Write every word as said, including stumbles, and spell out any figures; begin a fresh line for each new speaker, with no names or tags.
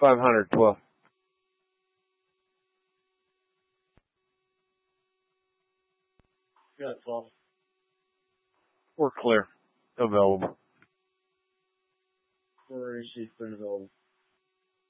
five hundred twelve.
Got twelve.
We're clear. Available.
Four received, clear and available.